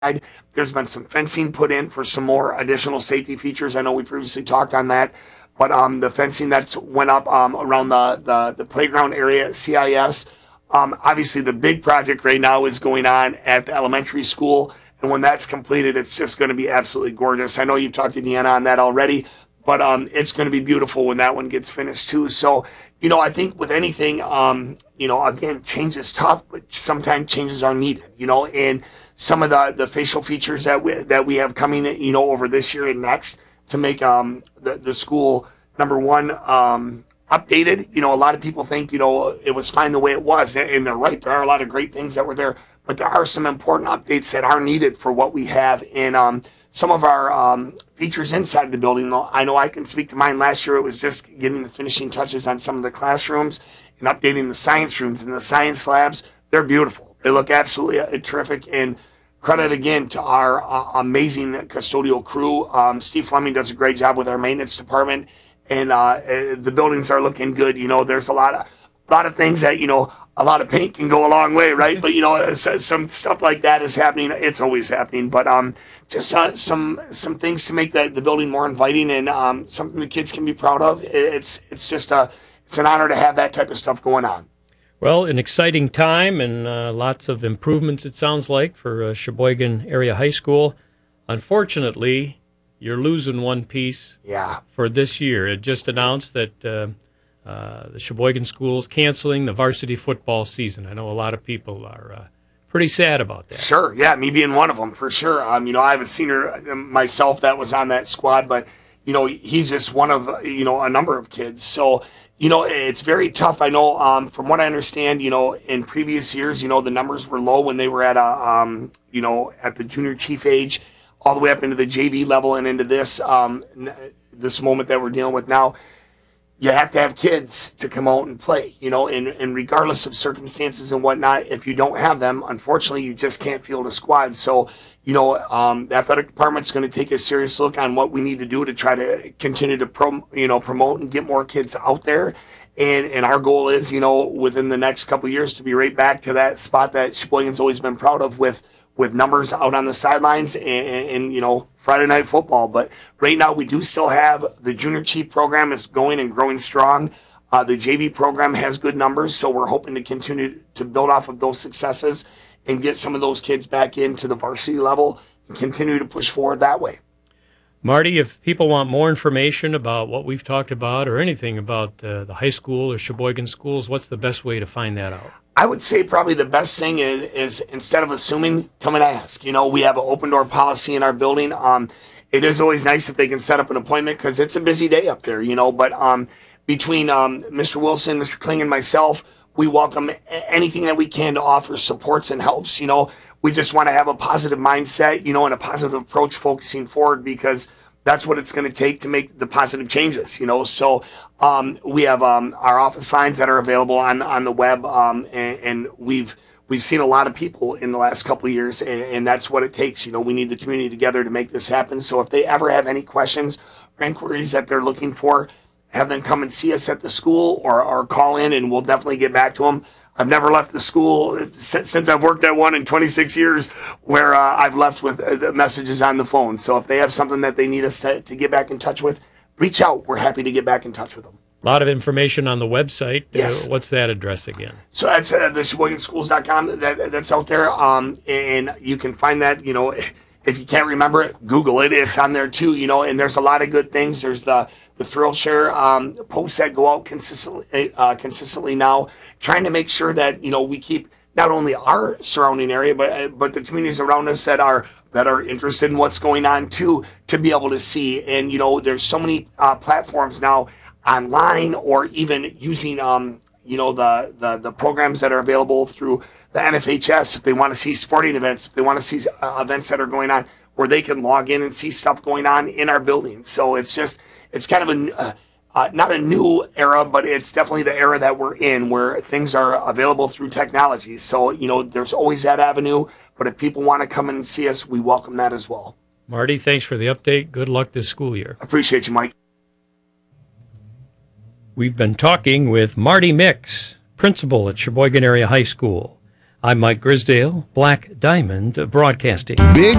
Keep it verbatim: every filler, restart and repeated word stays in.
There's been some fencing put in for some more additional safety features. I know we previously talked on that, but um, the fencing that's went up um, around the, the, the playground area at C I S. Um, obviously, the big project right now is going on at the elementary school, and when that's completed, it's just going to be absolutely gorgeous. I know you've talked to Deanna on that already, but um, it's going to be beautiful when that one gets finished too. So, you know, I think with anything, um, you know, again, change is tough, but sometimes changes are needed, you know, and some of the, the facial features that we, that we have coming, you know, over this year and next to make um, the, the school, number one, um, updated. You know, a lot of people think, you know, it was fine the way it was, and they're right. There are a lot of great things that were there, but there are some important updates that are needed for what we have in um, some of our um, features inside the building. I know I can speak to mine. Last year, it was just getting the finishing touches on some of the classrooms and updating the science rooms and the science labs. They're beautiful. They look absolutely uh, terrific, and credit again to our uh, amazing custodial crew. Um, Steve Fleming does a great job with our maintenance department, and uh, the buildings are looking good. You know, there's a lot of a lot of things that, you know, a lot of paint can go a long way, right? But, you know, some stuff like that is happening. It's always happening, but um, just uh, some some things to make the, the building more inviting and um, something the kids can be proud of. It's it's just a it's an honor to have that type of stuff going on. Well, an exciting time and uh, lots of improvements, it sounds like, for uh, Sheboygan Area High School. Unfortunately, you're losing one piece yeah. for this year. It just announced that uh, uh, the Sheboygan School's canceling the varsity football season. I know a lot of people are uh, pretty sad about that. Sure, yeah, me being one of them, for sure. Um, you know, I have a senior myself that was on that squad, but, you know, he's just one of, you know, a number of kids. So, you know, it's very tough. I know um, from what I understand, you know, in previous years, you know, the numbers were low when they were at a, um, you know, at the junior chief age, all the way up into the J V level and into this, um, this moment that we're dealing with now. You have to have kids to come out and play, you know, and, and regardless of circumstances and whatnot, if you don't have them, unfortunately, you just can't field a squad. So, you know, um, the athletic department's going to take a serious look on what we need to do to try to continue to, prom, you know, promote and get more kids out there. And and our goal is, you know, within the next couple of years to be right back to that spot that Sheboygan's always been proud of with with numbers out on the sidelines and, and, you know, Friday night football. But right now we do still have the junior chief program is going and growing strong. Uh, the J V program has good numbers, so we're hoping to continue to build off of those successes and get some of those kids back into the varsity level and continue to push forward that way. Marty, if people want more information about what we've talked about or anything about uh, the high school or Sheboygan schools, what's the best way to find that out? I would say probably the best thing is, is instead of assuming, come and ask. You know, we have an open door policy in our building. Um, it is always nice if they can set up an appointment because it's a busy day up there, you know, but um, between um, Mister Wilson, Mister Kling, and myself, we welcome anything that we can to offer supports and helps. You know, we just want to have a positive mindset, you know, and a positive approach focusing forward because that's what it's going to take to make the positive changes, you know. So um, we have um, our office lines that are available on on the web, um, and, and we've we've seen a lot of people in the last couple of years, and, and that's what it takes. You know, we need the community together to make this happen. So if they ever have any questions or inquiries that they're looking for, have them come and see us at the school or, or call in, and we'll definitely get back to them. I've never left the school since, since I've worked at one in twenty-six years where uh, I've left with uh, the messages on the phone. So if they have something that they need us to, to get back in touch with, reach out. We're happy to get back in touch with them. A lot of information on the website. Yes. Uh, what's that address again? So that's uh, the Sheboygan Schools dot com. That, that's out there. Um, and you can find that, you know, if you can't remember it, Google it. It's on there too, you know, and there's a lot of good things. There's the the Thrill Share um, posts that go out consistently, uh, consistently now, trying to make sure that, you know, we keep not only our surrounding area, but but the communities around us that are that are interested in what's going on too, to be able to see. And, you know, there's so many uh, platforms now online or even using, um, you know, the, the, the programs that are available through the N F H S if they want to see sporting events, if they want to see uh, events that are going on, where they can log in and see stuff going on in our buildings. So it's just, it's kind of a, uh, uh, not a new era, but it's definitely the era that we're in where things are available through technology. So, you know, there's always that avenue, but if people want to come in and see us, we welcome that as well. Marty, thanks for the update. Good luck this school year. Appreciate you, Mike. We've been talking with Marty Mix, principal at Sheboygan Area High School. I'm Mike Grisdale, Black Diamond Broadcasting. Big